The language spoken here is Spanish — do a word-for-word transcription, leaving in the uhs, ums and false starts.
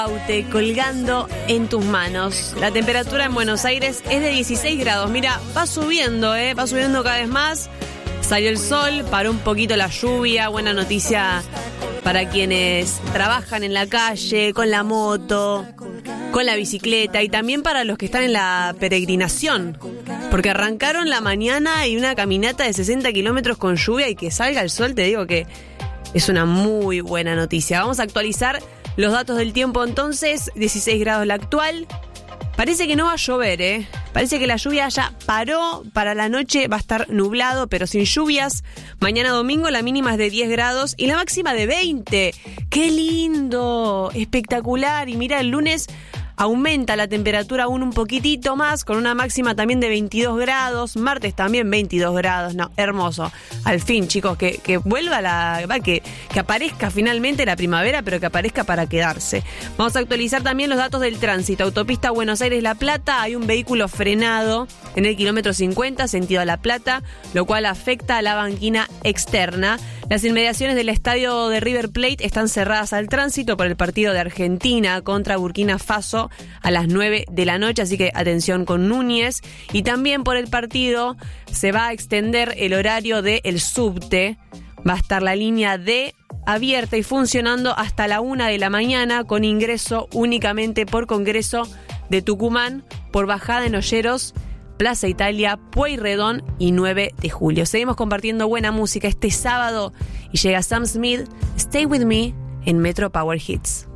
Aute colgando en tus manos. La temperatura en Buenos Aires es de dieciséis grados. Mira, va subiendo, ¿eh? Va subiendo cada vez más. Salió el sol, paró un poquito la lluvia. Buena noticia para quienes trabajan en la calle, con la moto, con la bicicleta y también para los que están en la peregrinación. Porque arrancaron la mañana y una caminata de sesenta kilómetros con lluvia y que salga el sol, te digo que es una muy buena noticia. Vamos a actualizar los datos del tiempo entonces. dieciséis grados la actual. Parece que no va a llover, ¿eh? Parece que la lluvia ya paró. Para la noche va a estar nublado, pero sin lluvias. Mañana domingo la mínima es de diez grados y la máxima de veinte. ¡Qué lindo! Espectacular. Y mira, el lunes aumenta la temperatura aún un poquitito más, con una máxima también de veintidós grados. Martes también veintidós grados. No, hermoso. Al fin, chicos, que, que vuelva la... Que, que aparezca finalmente la primavera, pero que aparezca para quedarse. Vamos a actualizar también los datos del tránsito. Autopista Buenos Aires-La Plata. Hay un vehículo frenado en el kilómetro cincuenta, sentido a La Plata, lo cual afecta a la banquina externa. Las inmediaciones del estadio de River Plate están cerradas al tránsito por el partido de Argentina contra Burkina Faso a las nueve de la noche, así que atención con Núñez. Y también por el partido se va a extender el horario del subte. Va a estar la línea D abierta y funcionando hasta la una de la mañana, con ingreso únicamente por Congreso de Tucumán, por bajada en Olleros, Plaza Italia, Pueyrredón y nueve de julio. Seguimos compartiendo buena música este sábado y llega Sam Smith, Stay With Me, en Metro Power Hits.